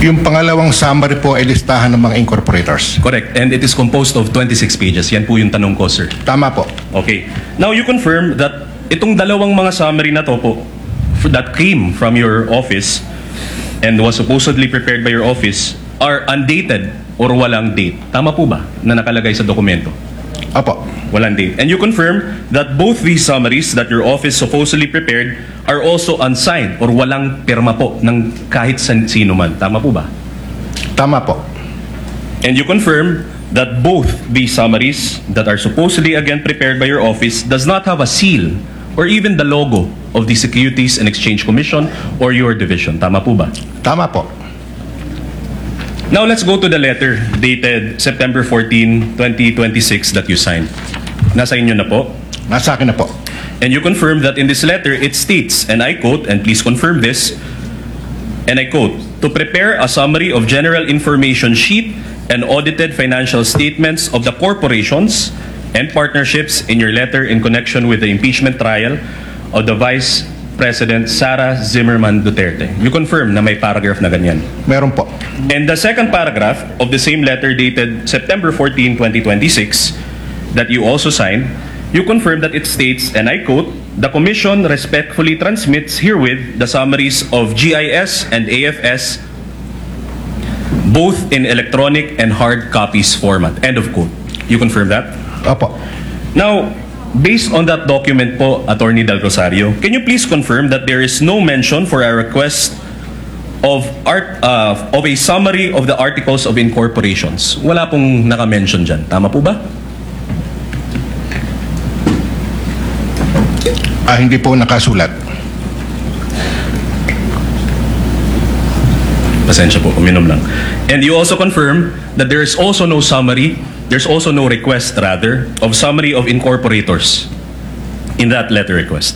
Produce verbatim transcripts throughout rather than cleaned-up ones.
Yung pangalawang summary po ay listahan ng mga incorporators. Correct. And it is composed of twenty-six pages. Yan po yung tanong ko, sir. Tama po. Okay. Now, you confirm that itong dalawang mga summary na to po, that came from your office and was supposedly prepared by your office, are undated or walang date. Tama po ba na nakalagay sa dokumento? Opo. Walang date. And you confirm that both these summaries that your office supposedly prepared are also unsigned or walang pirma po ng kahit sino man. Tama po ba? Tama po. And you confirm that both these summaries that are supposedly again prepared by your office does not have a seal or even the logo of the Securities and Exchange Commission or your division. Tama po ba? Tama po. Now let's go to the letter dated September fourteenth, twenty twenty-six that you signed. Nasa inyo na po. Nasa akin na po. And you confirm that in this letter it states, and I quote, and please confirm this, and I quote, to prepare a summary of general information sheet and audited financial statements of the corporations and partnerships in your letter in connection with the impeachment trial of the Vice President Sara Zimmerman Duterte. You confirm na may paragraph na ganyan. Meron po. And the second paragraph of the same letter dated September fourteenth, twenty twenty-six that you also signed, you confirm that it states, and I quote, the Commission respectfully transmits herewith the summaries of G I S and A F S both in electronic and hard copies format. End of quote. You confirm that? Opo. Now, based on that document po, Attorney Del Rosario, can you please confirm that there is no mention for a request of art uh, of a summary of the articles of incorporations? Wala pong naka-mention dyan. Tama po ba? Ah, hindi po nakasulat. Pasensya po, uminom lang. And you also confirm that there is also no summary, there's also no request rather, of summary of incorporators in that letter request.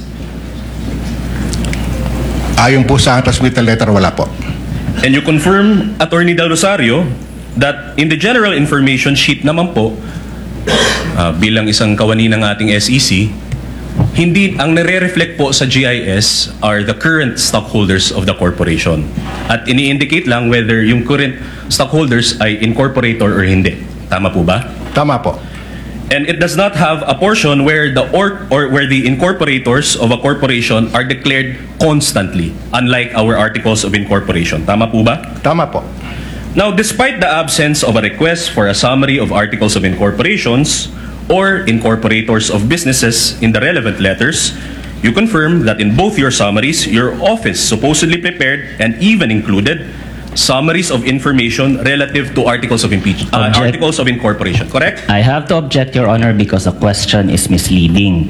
Ayon po sa transmittal letter, wala po. And you confirm, Attorney Del Rosario, that in the general information sheet naman po, uh, bilang isang kawani ng ating S E C, hindi, ang nare-reflect po sa G I S are the current stockholders of the corporation. At ini-indicate lang whether yung current stockholders ay incorporator or hindi. Tama po ba? Tama po. And it does not have a portion where the or, or where the incorporators of a corporation are declared constantly, unlike our articles of incorporation. Tama po ba? Tama po. Now, despite the absence of a request for a summary of articles of incorporations or incorporators of businesses in the relevant letters, you confirm that in both your summaries, your office supposedly prepared and even included summaries of information relative to articles of impeachment, uh, Object. articles of incorporation, correct? I have to object, Your Honor, because the question is misleading.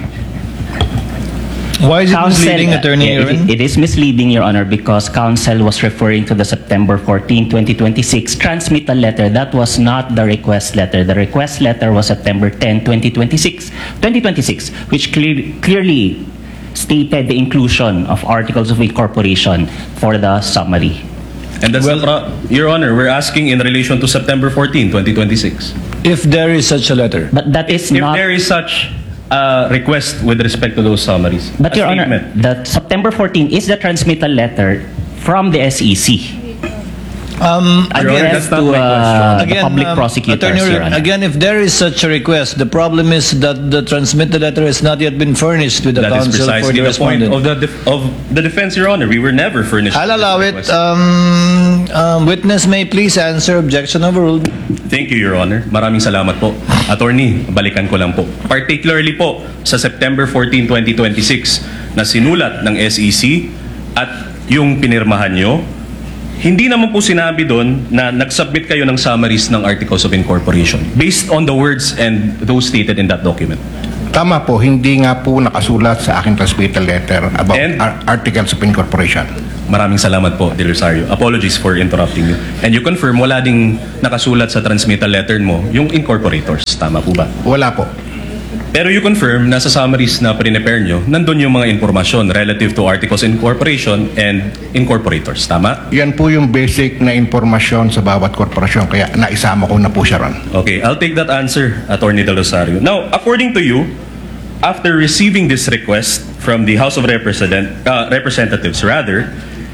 Why is it Counsel- misleading, Attorney uh, Aaron? it, it is misleading, Your Honor, because counsel was referring to the September fourteenth, twenty twenty-six transmittal letter. That was not the request letter. The request letter was September tenth, twenty twenty-six, twenty twenty-six, which clear, clearly stated the inclusion of articles of incorporation for the summary. And that's Well- the pro- Your Honor, we're asking in relation to September fourteenth, twenty twenty-six. If there is such a letter. But that is If not... there is such a request with respect to those summaries. But a Your Honor, statement. the September fourteenth is the transmittal letter from the S E C. Um, Your Honor, again, that's not to my uh, question. the public um, prosecutors, Attorney Your Aaron, Honor. again, if there is such a request, the problem is that the transmitted letter has not yet been furnished with the That is counsel for precisely the the point respondent. of the def- of the defense, Your Honor. We were never furnished. I'll with allow this it. request. Um, um, witness may please answer. Objection overruled. Thank you, Your Honor. Maraming salamat po. Attorney, balikan ko lang po. Particularly po sa September fourteenth, twenty twenty-six na sinulat ng S E C at yung pinirmahan nyo, hindi naman po sinabi doon na nag-submit kayo ng summaries ng articles of incorporation based on the words and those stated in that document. Tama po, hindi nga po nakasulat sa aking transmittal letter about And- ar- articles of incorporation. Maraming salamat po, De Rosario. Apologies for interrupting you. And you confirm wala ding nakasulat sa transmittal letter mo yung incorporators. Tama po ba? Wala po. Pero you confirm na sa summaries na prepare nyo, nandun yung mga informasyon relative to articles of incorporation and incorporators. Tama? Yan po yung basic na informasyon sa bawat korporasyon, kaya naisama ko na po siya ron. Okay, I'll take that answer, Attorney Del Rosario. Now, according to you, after receiving this request from the House of Represent, uh, Representatives, rather,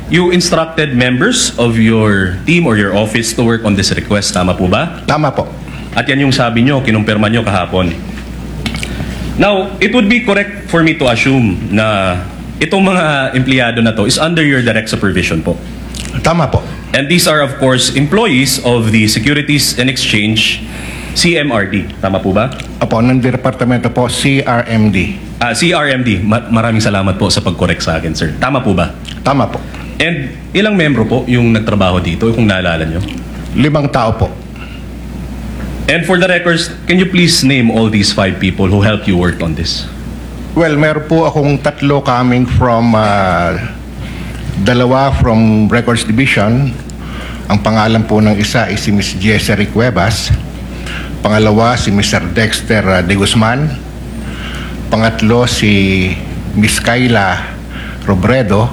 you instructed members of your team or your office to work on this request. Tama po ba? Tama po. At yan yung sabi nyo, kinumpirma nyo kahapon. Now, it would be correct for me to assume na itong mga empleyado na to is under your direct supervision po. Tama po. And these are of course employees of the Securities and Exchange, C M R D. Tama po ba? Opo, ng departamento po, C R M D. Ah, C R M D. Ma- maraming salamat po sa pag-correct sa akin, sir. Tama po ba? Tama po. And ilang membro po yung nagtrabaho dito, kung naalala nyo? Limang tao po. And for the records, can you please name all these five people who helped you work on this? Well, meron po akong tatlo coming from, uh, dalawa from Records Division. Ang pangalan po ng isa ay si Miss Jessery Cuevas. Pangalawa, si Mister Dexter uh, De Guzman. Pangatlo, si Miss Kayla Robredo.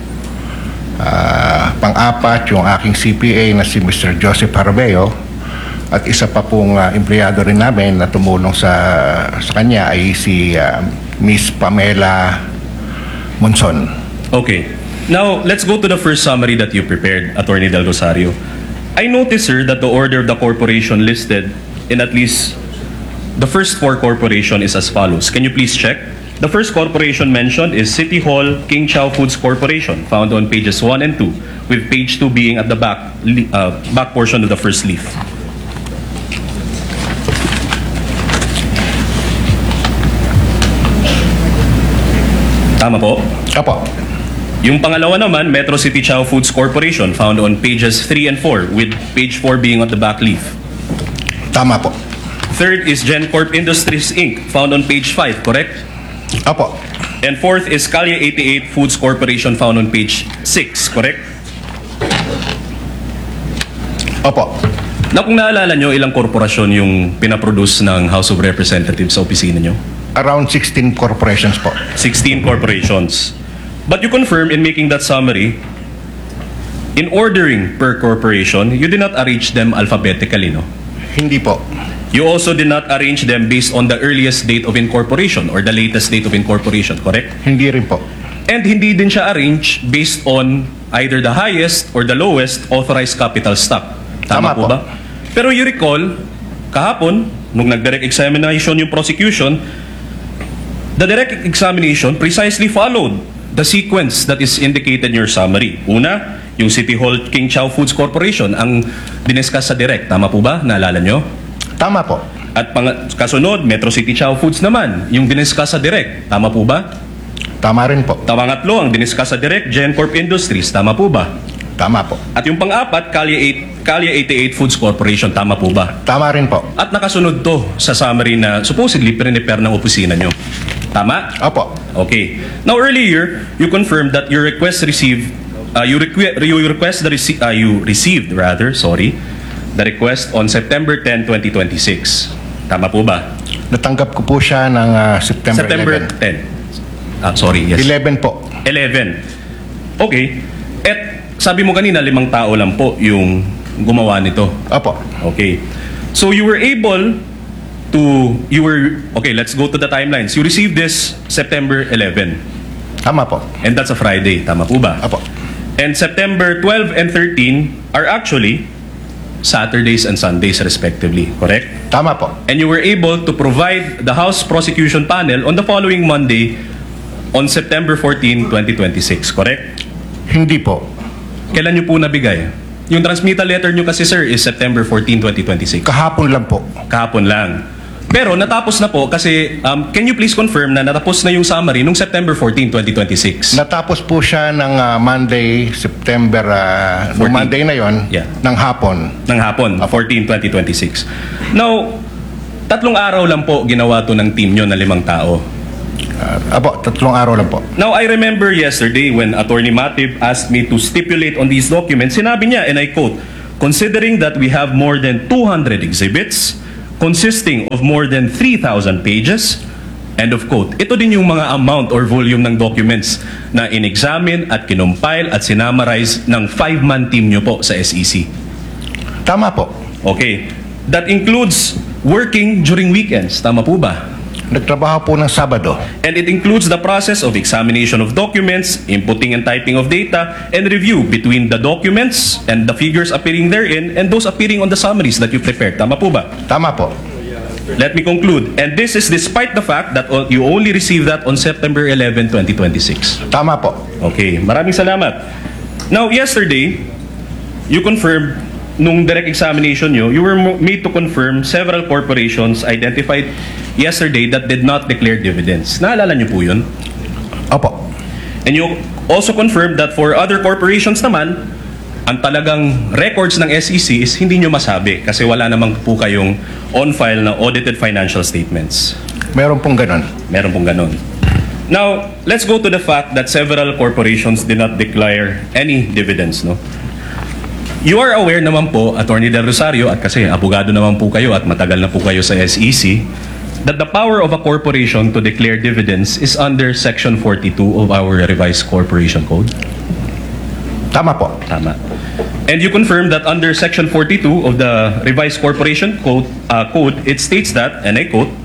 Uh, pang-apat, yung aking C P A na si Mister Joseph Harbeo. At isa pa pong uh, empleyado rin namin na tumulong sa, sa kanya ay si uh, Miss Pamela Monson. Okay. Now, let's go to the first summary that you prepared, Attorney Del Rosario. I noticed, sir, that the order of the corporation listed in at least the first four corporation is as follows. Can you please check? The first corporation mentioned is City Hall King Chow Foods Corporation, found on pages one and two, with page two being at the back, uh, back portion of the first leaf. Tama po? Opo. Yung pangalawa naman, Metro City Chow Foods Corporation, found on pages three and four, with page four being at the back leaf. Tama po. Third is GenCorp Industries Incorporated, found on page five, correct? Opo. And fourth is Calye eighty-eight Foods Corporation, found on page six, correct? Opo. Na kung naalala nyo, ilang korporasyon yung pinaproduce ng House of Representatives sa opisina nyo? Around sixteen corporations po. sixteen corporations. But you confirm in making that summary, in ordering per corporation, you did not arrange them alphabetically, no? Hindi po. You also did not arrange them based on the earliest date of incorporation or the latest date of incorporation, correct? Hindi rin po. And hindi din siya arranged based on either the highest or the lowest authorized capital stock. Tama, Tama po po. ba? Pero you recall, kahapon, nung nag-direct examination yung prosecution, the direct examination precisely followed the sequence that is indicated in your summary. Una, yung City Hall King Chow Foods Corporation ang diniscuss sa direct. Tama po ba? Naalala nyo? Tama po. At pang kasunod, Metro City Chow Foods naman, yung diniscuss sa direct. Tama po ba? Tama rin po. Tawangatlo, ang diniscuss sa direct, GenCorp Industries. Tama po ba? Tama po. At yung pang-apat, Calye eight, Calye eighty-eight Foods Corporation. Tama po ba? Tama rin po. At nakasunod to sa summary na supposedly prepare ng opisina nyo. Tama? Opo. Okay. Now earlier, you confirmed that your request received, uh, you, requ you request the rece uh, you received rather, sorry, the request on September tenth, twenty twenty-six. Tama po ba? Natanggap ko po siya ng uh, September, September eleven. tenth. Ah, sorry, yes. eleven po. eleven. Okay. At sabi mo kanina, limang tao lang po yung gumawa nito. Opo. Okay. So you were able to, you were, okay, let's go to the timelines. You received this September eleventh. Tama po. And that's a Friday. Tama po ba? Opo. And September twelve and thirteen are actually Saturdays and Sundays respectively. Correct? Tama po. And you were able to provide the House Prosecution Panel on the following Monday on September fourteenth, twenty twenty-six. Correct? Hindi po. Kailan nyo po nabigay? Yung transmittal letter nyo kasi, sir, is September fourteenth, twenty twenty-six. Kahapon lang po. Kahapon lang. Pero natapos na po kasi, um, can you please confirm na natapos na yung summary nung September fourteenth, twenty twenty-six? Natapos po siya ng uh, Monday, September, uh, no fourteen. Monday na yon, Yeah. ng hapon. Ng hapon, fourteen, twenty twenty-six. Now, tatlong araw lang po ginawa to ng team nyo na limang tao. Uh, apo, tatlong araw lang po. Now, I remember yesterday when Attorney Matib asked me to stipulate on these documents, sinabi niya, and I quote, "Considering that we have more than two hundred exhibits, consisting of more than three thousand pages," end of quote. Ito din yung mga amount or volume ng documents na in-examine at kinumpile at sinamarize ng five-man team nyo po sa S E C. Tama po. Okay. That includes working during weekends. Tama po ba? Nagtrabaho po ng Sabado. And it includes the process of examination of documents, inputting and typing of data, and review between the documents and the figures appearing therein and those appearing on the summaries that you prepared. Tama po ba? Tama po. Let me conclude. And this is despite the fact that uh, you only received that on September eleventh, twenty twenty-six. Tama po. Okay, maraming salamat. Now, yesterday, you confirmed, nung direct examination nyo, you were mo- made to confirm several corporations identified yesterday that did not declare dividends. Naalala nyo po yun? Opo. And you also confirmed that for other corporations naman, ang talagang records ng S E C is hindi nyo masabi kasi wala namang po kayong on-file na audited financial statements. Meron pong ganun. Meron pong ganun. Now, let's go to the fact that several corporations did not declare any dividends, no? You are aware naman po, Attorney Del Rosario, at kasi abogado naman po kayo at matagal na po kayo sa S E C, that the power of a corporation to declare dividends is under Section forty-two of our revised corporation code. Tama po. Tama. And you confirm that under Section forty-two of the revised corporation code, uh, code, it states that, and I quote,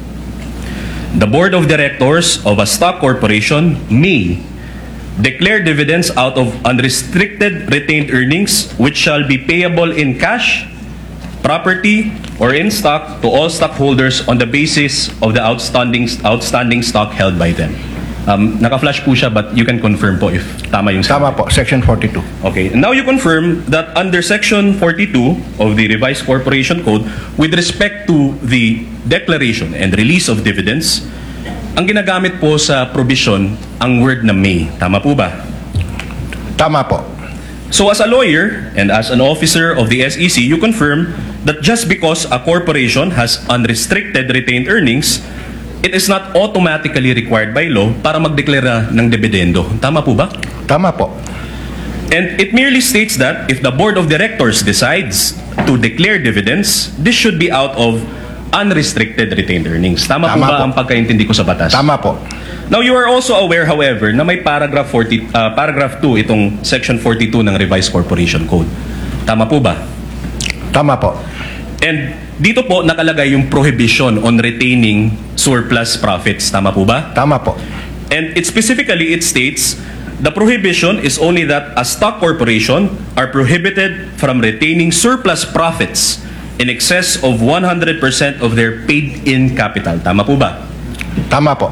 the board of directors of a stock corporation may declare dividends out of unrestricted retained earnings which shall be payable in cash, property, or in stock to all stockholders on the basis of the outstanding outstanding stock held by them. Um, naka-flash po siya, but you can confirm po if tama yung Tama po. Section forty-two. Okay, and now you confirm that under Section forty-two of the revised corporation code, with respect to the declaration and release of dividends, ang ginagamit po sa provision ang word na may. Tama po ba? Tama po. So as a lawyer and as an officer of the S E C, you confirm that just because a corporation has unrestricted retained earnings, it is not automatically required by law para magdeklara ng dividendo. Tama po ba? Tama po. And it merely states that if the board of directors decides to declare dividends, this should be out of unrestricted retained earnings. Tama, po Tama ba po. ang pagkaintindi ko sa batas? Tama po. Now, you are also aware, however, na may paragraph forty, uh, paragraph two itong Section forty-two ng Revised Corporation Code. Tama po ba? Tama po. And dito po nakalagay yung prohibition on retaining surplus profits. Tama po ba? Tama po. And it specifically, it states, the prohibition is only that a stock corporation are prohibited from retaining surplus profits in excess of one hundred percent of their paid-in capital. Tama po ba? Tama po.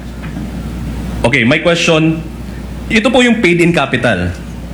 Okay, my question, ito po yung paid-in capital.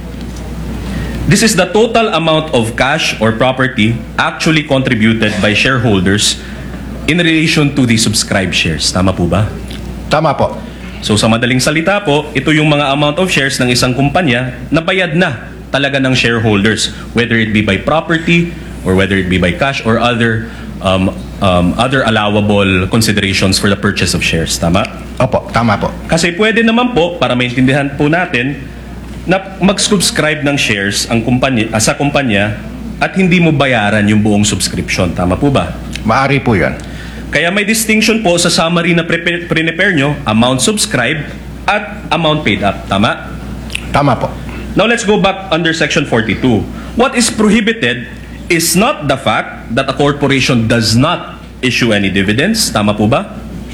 This is the total amount of cash or property actually contributed by shareholders in relation to the subscribed shares. Tama po ba? Tama po. So sa madaling salita po, ito yung mga amount of shares ng isang kumpanya na bayad na talaga ng shareholders, whether it be by property or whether it be by cash or other um, um, other allowable considerations for the purchase of shares. Tama? Opo, tama po. Kasi pwede naman po, para maintindihan po natin, na mag-subscribe ng shares ang kumpanya, ah, sa kumpanya at hindi mo bayaran yung buong subscription. Tama po ba? Maari po yan. Kaya may distinction po sa summary na pre- prepare nyo, amount subscribed at amount paid up. Tama? Tama po. Now let's go back under Section forty-two. What is prohibited is not the fact that a corporation does not issue any dividends. Tama po ba?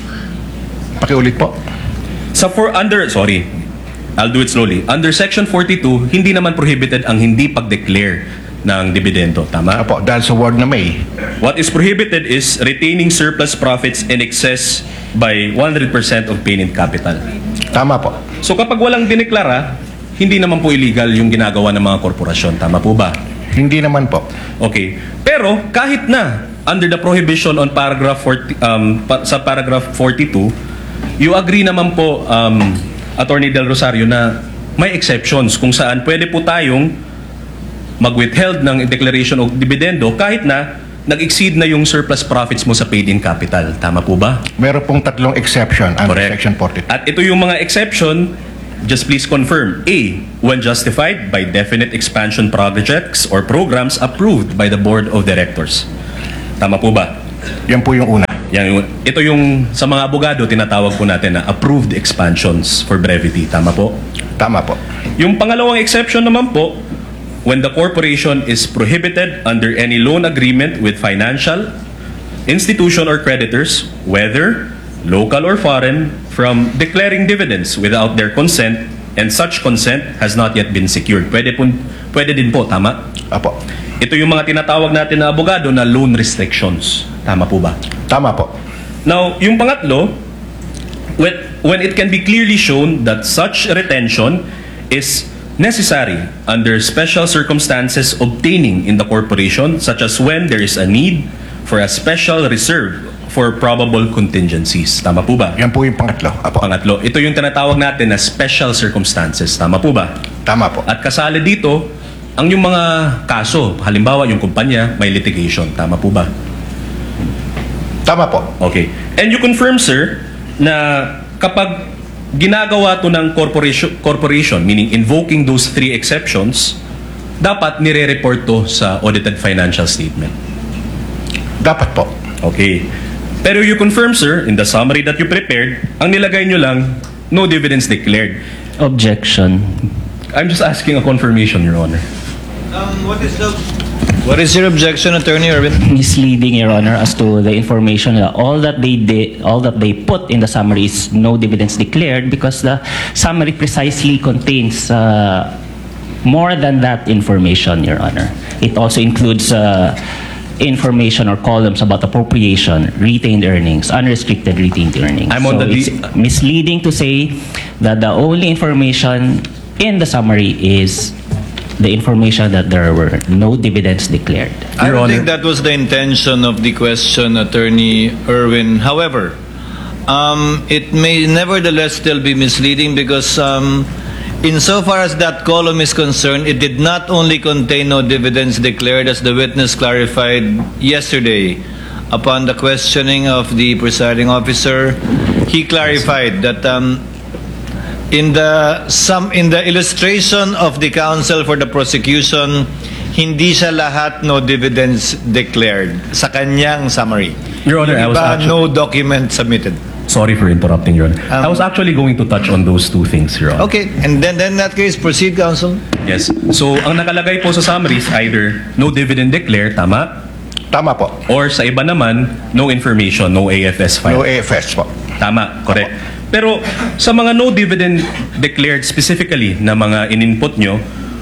Pakiulit po. Sa for under, sorry, I'll do it slowly. Under Section forty-two, hindi naman prohibited ang hindi pag-declare ng dividendo. Tama? Opo, dahil sa word na may. What is prohibited is retaining surplus profits in excess by one hundred percent of paid-in capital. Tama po. So kapag walang dineklara, hindi naman po illegal yung ginagawa ng mga korporasyon. Tama po ba? Hindi naman po. Okay. Pero kahit na under the prohibition on paragraph forty, um, pa, sa paragraph forty-two, you agree naman po, um, Attorney Del Rosario, na may exceptions kung saan pwede po tayong mag-withheld ng declaration of dividendo kahit na nag-exceed na yung surplus profits mo sa paid-in capital. Tama po ba? Meron pong tatlong exception under Correct. Section forty-two. At ito yung mga exception, just please confirm. A, when justified by definite expansion projects or programs approved by the Board of Directors. Tama po ba? Yan po yung una. Yan, yung- ito yung sa mga abogado tinatawag po natin na approved expansions for brevity. Tama po? Tama po. Yung pangalawang exception naman po, when the corporation is prohibited under any loan agreement with financial institution or creditors, whether local or foreign, from declaring dividends without their consent, and such consent has not yet been secured. Pwede, po, pwede din po, tama? Apo. Ito yung mga tinatawag natin na abogado na loan restrictions. Tama po ba? Tama po. Now, yung pangatlo, when, when it can be clearly shown that such retention is necessary under special circumstances obtaining in the corporation, such as when there is a need for a special reserve for probable contingencies. Tama po ba? Yan po yung pangatlo. Apo. Pangatlo, ito yung tinatawag natin na special circumstances. Tama po ba? Tama po. At kasali dito, ang yung mga kaso, halimbawa yung kumpanya, may litigation. Tama po ba? Tama po. Okay. And you confirm, sir, na kapag ginagawa to ng corporation, corporation, meaning invoking those three exceptions, dapat nire-report to sa audited financial statement. Dapat po. Okay. Pero you confirm, sir, in the summary that you prepared, ang nilagay nyo lang, no dividends declared. Objection. I'm just asking a confirmation, Your Honor. Um, what is the... What is your objection, Attorney Irwin? Misleading, Your Honor, as to the information that all that they did, all that they put in the summary is no dividends declared, because the summary precisely contains uh, more than that information, Your Honor. It also includes uh, information or columns about appropriation, retained earnings, unrestricted retained earnings. I'm on so the it's de- misleading to say that the only information in the summary is the information that there were no dividends declared. I Your don't Honor. think that was the intention of the question, Attorney Irwin. However, um, it may nevertheless still be misleading because um, insofar as that column is concerned, it did not only contain no dividends declared, as the witness clarified yesterday upon the questioning of the presiding officer. He clarified that um, in the some in the illustration of the counsel for the prosecution, hindi siya lahat no dividends declared sa kanyang summary. Your Honor, I Yung was iba, actu- no document submitted. Sorry for interrupting, Your Honor. I Um, was actually going to touch on those two things, Your Honor. Okay, and then, then in that case, proceed, counsel. Yes. So, ang nakalagay po sa summary is either no dividend declared, tama? Tama po. Or sa iba naman, no information, no A F S file. No A F S po. Tama, correct. Pero sa mga no dividend declared specifically na mga in-input nyo,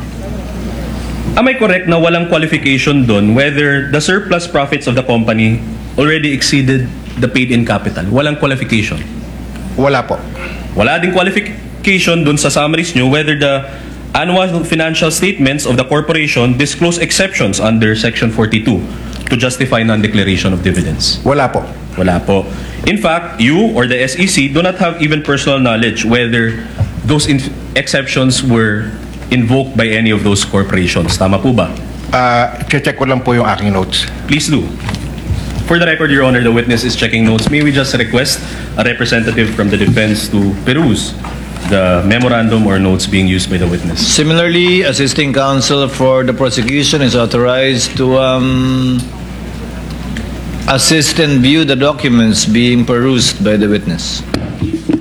am I correct na walang qualification doon whether the surplus profits of the company already exceeded the paid-in capital? Walang qualification. Wala po. Wala ding qualification doon sa summaries nyo whether the annual financial statements of the corporation disclose exceptions under Section forty-two to justify non-declaration of dividends. Wala po. Wala po. In fact, you or the S E C do not have even personal knowledge whether those in- exceptions were invoked by any of those corporations. Tama po ba? Ah, check ko lang po yung aking notes. Please do. For the record, Your Honor, the witness is checking notes. May we just request a representative from the defense to peruse the memorandum or notes being used by the witness. Similarly, assisting counsel for the prosecution is authorized to um, assist and view the documents being perused by the witness.